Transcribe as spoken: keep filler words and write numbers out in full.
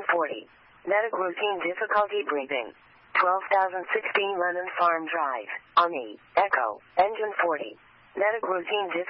forty. Medic routine difficulty breathing. twelve thousand sixteen Lemon Farm Drive. On E. Echo. Engine forty. Medic routine difficulty.